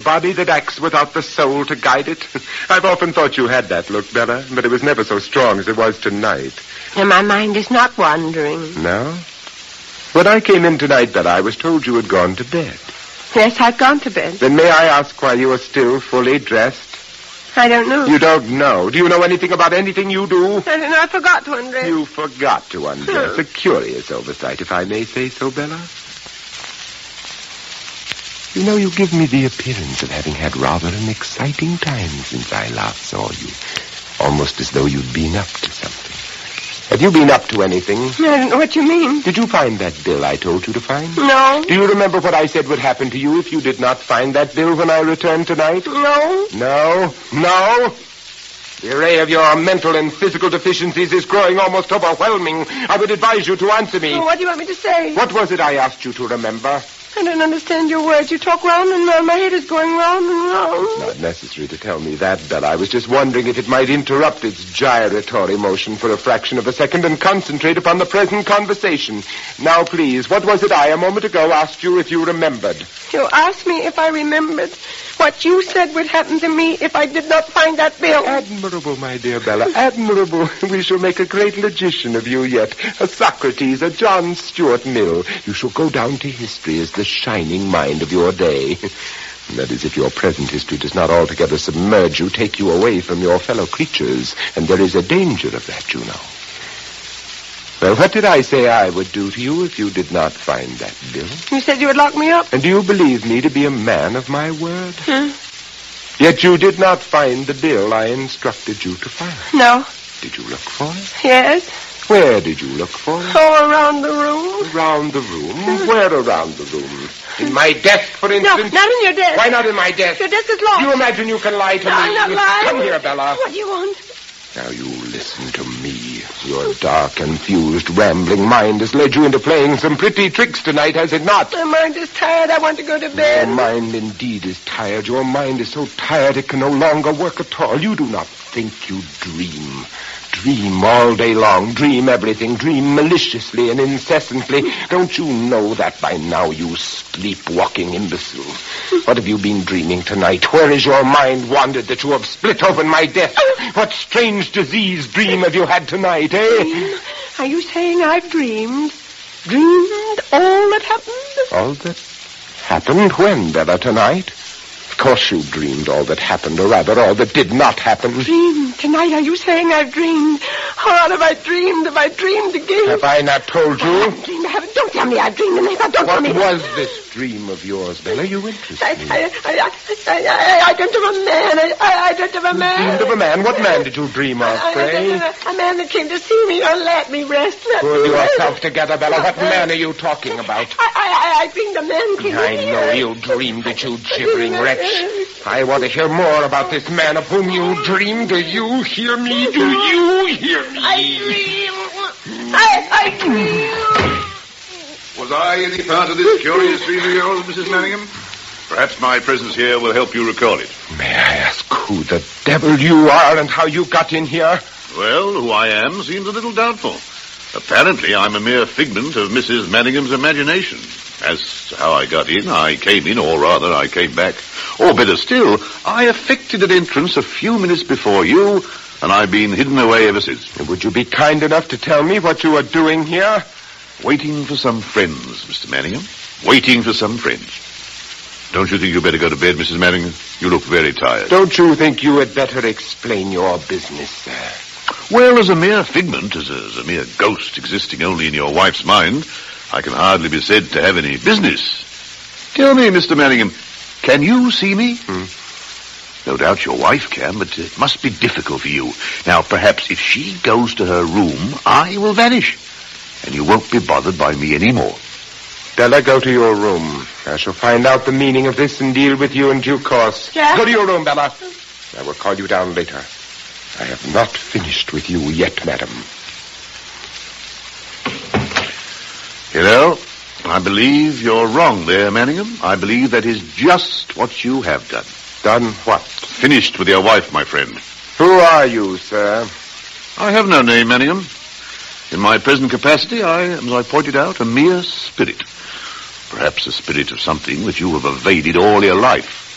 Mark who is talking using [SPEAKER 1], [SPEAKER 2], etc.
[SPEAKER 1] body that acts without the soul to guide it. I've often thought you had that look, Bella, but it was never so strong as it was tonight.
[SPEAKER 2] And my mind is not wandering.
[SPEAKER 1] No? When I came in tonight, Bella, I was told you had gone to bed.
[SPEAKER 2] Yes, I've gone to bed.
[SPEAKER 1] Then may I ask why you are still fully dressed?
[SPEAKER 2] I don't know.
[SPEAKER 1] You don't know? Do you know anything about anything you do?
[SPEAKER 2] I don't know. I forgot to undress.
[SPEAKER 1] You forgot to undress. A curious oversight, if I may say so, Bella. You know, you give me the appearance of having had rather an exciting time since I last saw you. Almost as though you'd been up to something. Have you been up to anything?
[SPEAKER 2] I don't know what you mean.
[SPEAKER 1] Did you find that bill I told you to find?
[SPEAKER 2] No.
[SPEAKER 1] Do you remember what I said would happen to you if you did not find that bill when I returned tonight?
[SPEAKER 2] No.
[SPEAKER 1] No? No? The array of your mental and physical deficiencies is growing almost overwhelming. I would advise you to answer me.
[SPEAKER 2] Well, what do you want me to say?
[SPEAKER 1] What was it I asked you to remember?
[SPEAKER 2] I don't understand your words. You talk round and round. My head is going round and round.
[SPEAKER 1] Not necessary to tell me that, Bella. I was just wondering if it might interrupt its gyratory motion for a fraction of a second and concentrate upon the present conversation. Now, please, what was it I, a moment ago, asked you if you remembered?
[SPEAKER 2] You asked me if I remembered what you said would happen to me if I did not find that bill.
[SPEAKER 1] Admirable, my dear Bella, admirable. We shall make a great logician of you yet. A Socrates, a John Stuart Mill. You shall go down to history as the shining mind of your day. That is, if your present history does not altogether submerge you, take you away from your fellow creatures. And there is a danger of that, you know. Well, what did I say I would do to you if you did not find that bill?
[SPEAKER 2] You said you would lock me up.
[SPEAKER 1] And do you believe me to be a man of my word?
[SPEAKER 2] Yet
[SPEAKER 1] you did not find the bill I instructed you to find.
[SPEAKER 2] No.
[SPEAKER 1] Did you look for it?
[SPEAKER 2] Yes.
[SPEAKER 1] Where did you look for it?
[SPEAKER 2] Oh, around the room.
[SPEAKER 1] Around the room? Where around the room? In my desk, for instance?
[SPEAKER 2] No, not in your desk.
[SPEAKER 1] Why not in my desk?
[SPEAKER 2] Your desk is locked.
[SPEAKER 1] Do you imagine you can lie to me?
[SPEAKER 2] I'm not lying.
[SPEAKER 1] Come here, Bella.
[SPEAKER 2] What do you want?
[SPEAKER 1] Now you listen to me. Your dark, confused, rambling mind has led you into playing some pretty tricks tonight, has it not?
[SPEAKER 2] My mind is tired. I want to go to bed.
[SPEAKER 1] Your mind indeed is tired. Your mind is so tired it can no longer work at all. You do not think, you dream. Dream all day long. Dream everything. Dream maliciously and incessantly. Don't you know that by now, you sleepwalking imbecile? What have you been dreaming tonight? Where is your mind wandered that you have split open my desk? What strange disease dream have you had tonight, eh?
[SPEAKER 2] Are you saying I've dreamed? Dreamed all that happened?
[SPEAKER 1] All that happened when, Bella, tonight? Of course you dreamed all that happened, or rather all that did not happen.
[SPEAKER 2] Dreamed tonight? Are you saying I've dreamed? Or have I dreamed? Have I dreamed again?
[SPEAKER 1] Have I not told you?
[SPEAKER 2] I haven't dreamed. I haven't. Don't tell me I've dreamed. Don't tell me.
[SPEAKER 1] What was this dream of yours, Bella? You interest me.
[SPEAKER 2] I dreamt of a man. I dreamt of a man.
[SPEAKER 1] You dreamed of a man? What man did you dream of, pray?
[SPEAKER 2] A man that came to see me or let me rest.
[SPEAKER 1] Pull yourself together, Bella. What man are you talking about?
[SPEAKER 2] I dreamed a man came to me.
[SPEAKER 1] I know you dreamed it, you gibbering wretch. I want to hear more about this man of whom you dreamed. Do you hear me? Do you hear me?
[SPEAKER 2] I dream.
[SPEAKER 3] Was I any part of this curious dream of yours, Mrs. Manningham? Perhaps my presence here will help you recall it.
[SPEAKER 1] May I ask who the devil you are and how you got in here?
[SPEAKER 3] Well, who I am seems a little doubtful. Apparently, I'm a mere figment of Mrs. Manningham's imagination. As to how I got in, I came in, or rather, I came back. Or better still, I effected an entrance a few minutes before you, and I've been hidden away ever since.
[SPEAKER 1] Would you be kind enough to tell me what you are doing here?
[SPEAKER 3] Waiting for some friends, Mr. Manningham. Waiting for some friends. Don't you think you'd better go to bed, Mrs. Manningham? You look very tired.
[SPEAKER 1] Don't you think you had better explain your business, sir?
[SPEAKER 3] Well, as a mere figment, as a mere ghost existing only in your wife's mind, I can hardly be said to have any business. Tell me, Mr. Manningham, can you see me? No doubt your wife can, but it must be difficult for you. Now, perhaps if she goes to her room, I will vanish, and you won't be bothered by me anymore.
[SPEAKER 1] Bella, go to your room. I shall find out the meaning of this and deal with you in due course.
[SPEAKER 2] Yeah?
[SPEAKER 1] Go to your room, Bella. I will call you down later. I have not finished with you yet, madam.
[SPEAKER 3] You know, I believe you're wrong there, Manningham. I believe that is just what you have done.
[SPEAKER 1] Done what?
[SPEAKER 3] Finished with your wife, my friend.
[SPEAKER 1] Who are you, sir?
[SPEAKER 3] I have no name, Manningham. In my present capacity, I am, as I pointed out, a mere spirit. Perhaps a spirit of something that you have evaded all your life.